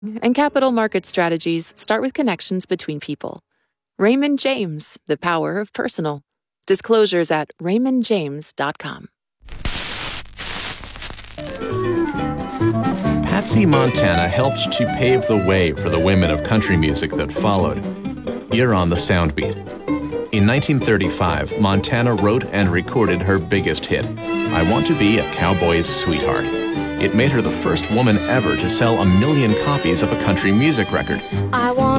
And capital market strategies start with connections between people. Raymond James, the power of personal. Disclosures at raymondjames.com. Patsy Montana helped to pave the way for the women of country music that followed. You're on the Soundbeat. In 1935, Montana wrote and recorded her biggest hit, I Want to Be a Cowboy's Sweetheart. It made her the first woman ever to sell 1 million copies of a country music record. I want